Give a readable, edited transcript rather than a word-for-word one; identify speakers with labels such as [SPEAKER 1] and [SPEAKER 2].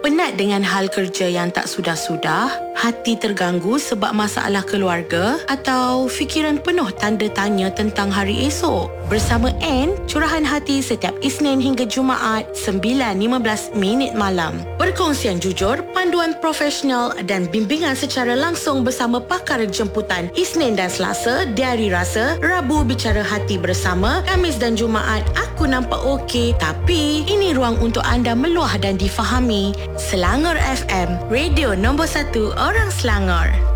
[SPEAKER 1] Penat dengan hal kerja yang tak sudah-sudah? Hati terganggu sebab masalah keluarga? Atau fikiran penuh tanda tanya tentang hari esok? Bersama Anne, curahan hati setiap Isnin hingga Jumaat 9.15 malam. Perkongsian jujur, panduan profesional dan bimbingan secara langsung bersama pakar jemputan Isnin dan Selasa, Diari Rasa, Rabu Bicara Hati bersama, Khamis dan Jumaat Aku Nampak Okey, tapi ini ruang untuk anda meluah dan difahami. Selangor FM, radio nombor 1 orang Selangor.